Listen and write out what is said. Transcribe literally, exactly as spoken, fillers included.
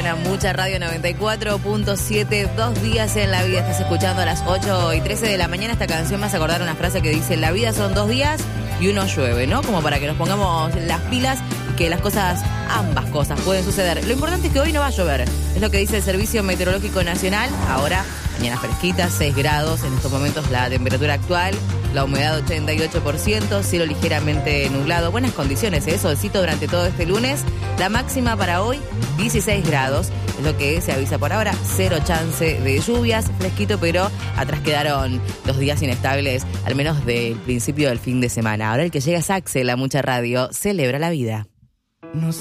a Mucha Radio noventa y cuatro punto siete, dos días en la vida. Estás escuchando a las ocho y trece de la mañana. Esta canción me hace acordar una frase que dice: la vida son dos días y uno llueve, ¿no? Como para que nos pongamos las pilas y que las cosas, ambas cosas pueden suceder. Lo importante es que hoy no va a llover, es lo que dice el Servicio Meteorológico Nacional. Ahora, mañana fresquita, seis grados en estos momentos la temperatura actual, la humedad ochenta y ocho por ciento, cielo ligeramente nublado, buenas condiciones, ¿eh? Solcito durante todo este lunes. La máxima para hoy, dieciséis grados, es lo que se avisa por ahora, cero chance de lluvias, fresquito, pero atrás quedaron los días inestables, al menos del principio del fin de semana. Ahora el que llega es Axel, a Mucha Radio, celebra la vida. No